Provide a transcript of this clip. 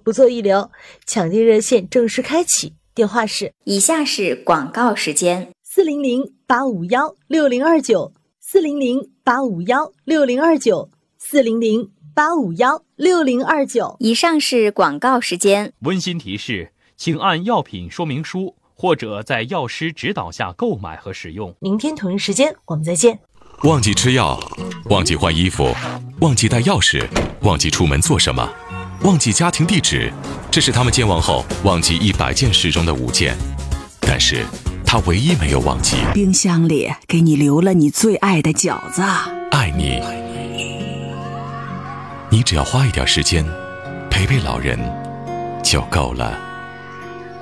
不做预留。抢订热线正式开启，电话是： 以下是广告时间 ，400-851-6029，400-851-6029，400-851-6029。 以上是广告时间。 温馨提示，请按药品说明书或者在药师指导下购买和使用。 明天同一时间我们再见。 忘记吃药，忘记换衣服，忘记带钥匙，忘记出门做什么，忘记家庭地址，这是他们健忘后忘记100件事中的5件。但是他唯一没有忘记， 冰箱里给你留了你最爱的饺子。 爱你。你只要花一点时间陪陪老人就够了。